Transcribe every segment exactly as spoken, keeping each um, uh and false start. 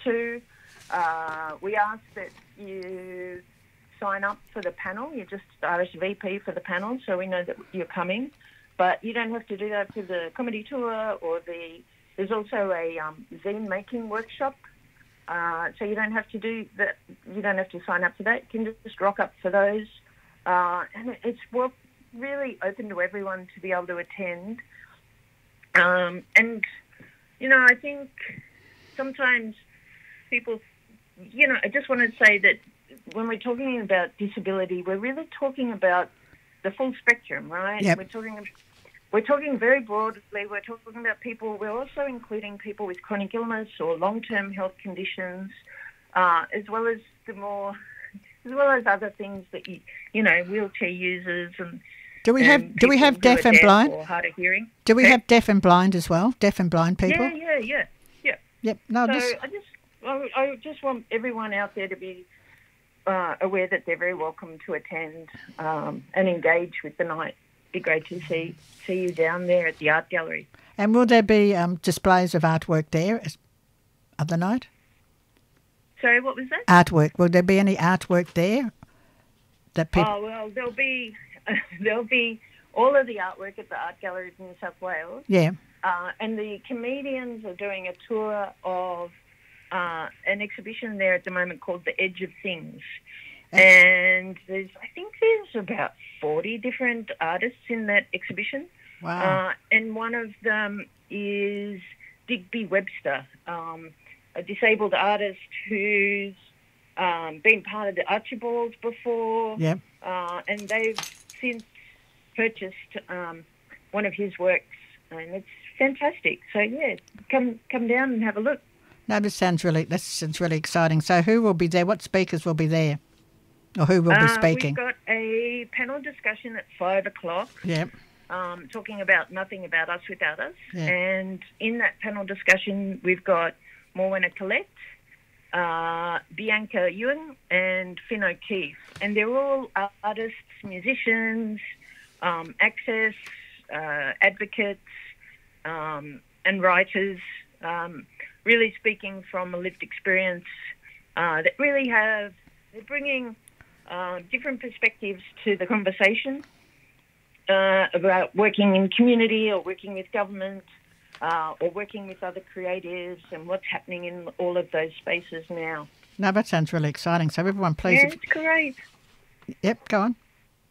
to. Uh, we ask that you sign up for the panel. You just R S V P for the panel so we know that you're coming. But you don't have to do that for the comedy tour or the... There's also a um, zine making workshop. Uh, so you don't have to do that. You don't have to sign up for that. You can just rock up for those. Uh, and it's well, really open to everyone to be able to attend. Um, and, you know, I think sometimes people... You know, I just want to say that when we're talking about disability, we're really talking about the full spectrum, right? Yep. We're talking we're talking very broadly. We're talking about people. We're also including people with chronic illness or long-term health conditions, uh, as well as the more, as well as other things that you, you know, wheelchair users and. Do we have and Do we people have who deaf are and deaf blind? or hard of hearing? Do we Okay? have deaf and blind as well? Deaf and blind people? Yeah, yeah, yeah, yeah. Yep. No, So this, I just, I, I just want everyone out there to be uh, aware that they're very welcome to attend um, and engage with the night. It'd be great to see see you down there at the art gallery. and will there be um, displays of artwork there as, of the night? Sorry, what was that? Artwork. Will there be any artwork there that people? Oh well, there'll be there'll be all of the artwork at the art gallery in New South Wales. Yeah. Uh, and the comedians are doing a tour of uh, an exhibition there at the moment called The Edge of Things. And there's, I think there's about forty different artists in that exhibition. Wow. Uh, and one of them is Digby Webster, um, a disabled artist who's um, been part of the Archibalds before. Yep. Uh, and they've since purchased um, one of his works. And it's fantastic. So, yeah, come come down and have a look. No, this sounds really this sounds really exciting. So who will be there? What speakers will be there? Or who will be Uh, speaking? We've got a panel discussion at five o'clock. Yep. Um, talking about Nothing About Us Without Us. Yeah. And in that panel discussion, we've got Morwenna Collette, uh, Bianca Ewan, and Finn O'Keefe. And they're all artists, musicians, um, access, uh, advocates, um, and writers, um, really speaking from a lived experience uh, that really have, they're bringing uh, different perspectives to the conversation. Uh, about working in community or working with government uh, or working with other creatives and what's happening in all of those spaces now. No, that sounds really exciting. So everyone, please. Yeah, if- it's great. Yep, go on.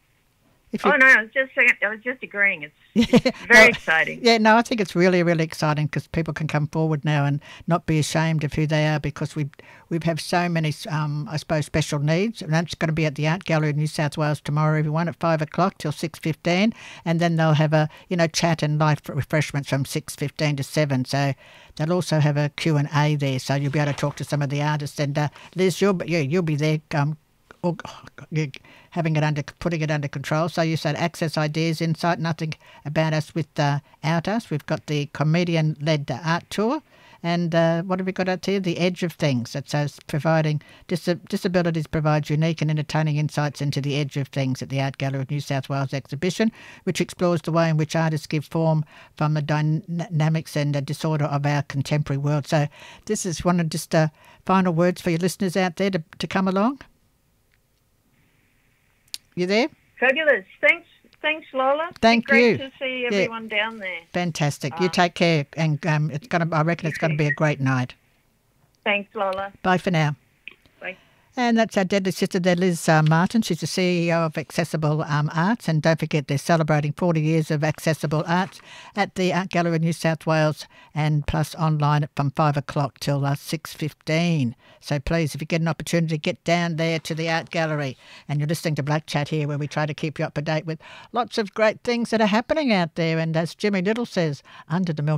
If you, Oh, no, I was just saying, I was just agreeing. It's, it's very No, exciting. Yeah, no, I think it's really, really exciting because people can come forward now and not be ashamed of who they are because we we have so many, um, I suppose, special needs. And that's going to be at the Art Gallery in New South Wales tomorrow, everyone, at five o'clock till six fifteen. And then they'll have a, you know, chat and light refreshments from six fifteen to seven. So they'll also have a Q and A there. So you'll be able to talk to some of the artists. And uh, Liz, you'll, be- yeah, you'll be there um, or, you're having it under, putting it under control. So you said access, ideas, insight, nothing about us without us. We've got the comedian-led art tour. And uh, what have we got out here? The Edge of Things. It says providing dis- disabilities provides unique and entertaining insights into the edge of things at the Art Gallery of New South Wales exhibition, which explores the way in which artists give form from the dynamics and the disorder of our contemporary world. So this is one of just uh, final words for your listeners out there to, to come along. You there? Fabulous. Thanks, thanks, Lola. Thank Great you. to see everyone down there. Fantastic. You Uh, take care, and um, it's gonna. I reckon it's going to be a great night. Thanks, Lola. Bye for now. Bye. And that's our deadly sister there, Liz uh, Martin. She's the C E O of Accessible um, Arts. And don't forget, they're celebrating forty years of accessible arts at the Art Gallery in New South Wales and plus online from five o'clock till uh, six fifteen. So please, if you get an opportunity, get down there to the Art Gallery. And you're listening to Black Chat here, where we try to keep you up to date with lots of great things that are happening out there. And as Jimmy Little says, under the milk